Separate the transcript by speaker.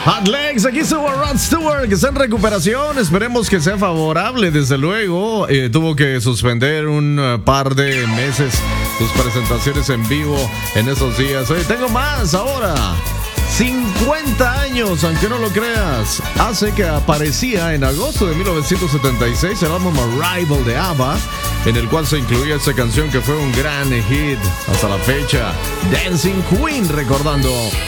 Speaker 1: Hot Legs, aquí estuvo Rod Stewart, que está en recuperación. Esperemos que sea favorable, desde luego. Tuvo que suspender un par de meses sus presentaciones en vivo en esos días. Oye, tengo más ahora. 50 años, aunque no lo creas, hace que aparecía en agosto de 1976 el álbum Arrival de ABBA, en el cual se incluía esta canción que fue un gran hit hasta la fecha, Dancing Queen, recordando